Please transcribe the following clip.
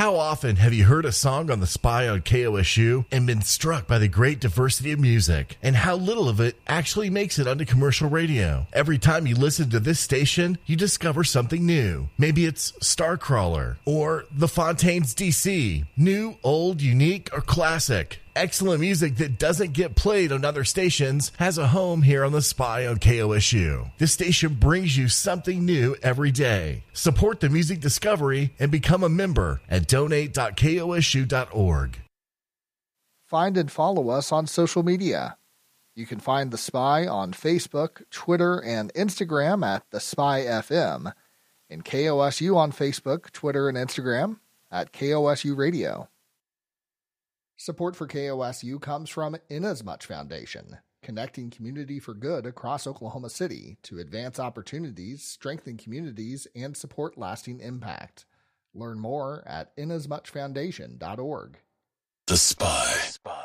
How often have you heard a song on The Spy on KOSU and been struck by the great diversity of music and how little of it actually makes it onto commercial radio? Every time you listen to this station, you discover something new. Maybe it's Starcrawler or The Fontaines DC. New, old, unique, or classic. Excellent music that doesn't get played on other stations has a home here on The Spy on KOSU. This station brings you something new every day. Support the music discovery and become a member at donate.kosu.org. Find and follow us on social media. You can find The Spy on Facebook, Twitter, and Instagram at The Spy FM, and KOSU on Facebook, Twitter, and Instagram at KOSU Radio. Support for KOSU comes from Inasmuch Foundation, connecting community for good across Oklahoma City to advance opportunities, strengthen communities, and support lasting impact. Learn more at inasmuchfoundation.org. The Spy.